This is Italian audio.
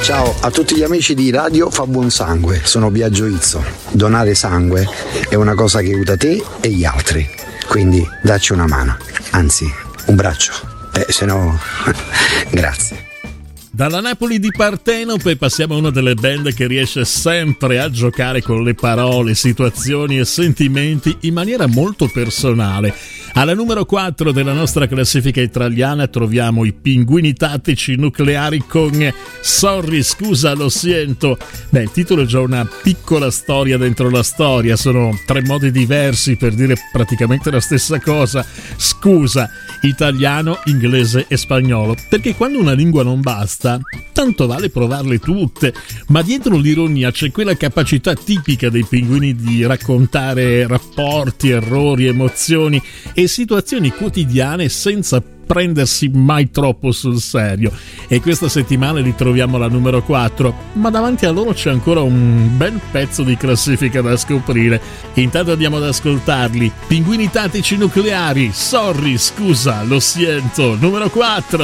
Ciao a tutti gli amici di Radio Fa Buon Sangue, sono Biagio Izzo. Donare sangue è una cosa che aiuta te e gli altri, quindi dacci una mano, anzi un braccio, se no grazie. Dalla Napoli di Partenope passiamo a una delle band che riesce sempre a giocare con le parole, situazioni e sentimenti in maniera molto personale. Alla numero 4 della nostra classifica italiana troviamo i Pinguini Tattici Nucleari con Sorry, scusa, lo siento. Beh, il titolo è già una piccola storia dentro la storia, sono 3 modi diversi per dire praticamente la stessa cosa. Scusa, italiano, inglese e spagnolo, perché quando una lingua non basta, tanto vale provarle tutte, ma dietro l'ironia c'è quella capacità tipica dei pinguini di raccontare rapporti, errori, emozioni e situazioni quotidiane senza prendersi mai troppo sul serio. E questa settimana li troviamo alla numero 4, ma davanti a loro c'è ancora un bel pezzo di classifica da scoprire. Intanto andiamo ad ascoltarli. Pinguini Tattici Nucleari, Sorry, scusa, lo siento, numero 4.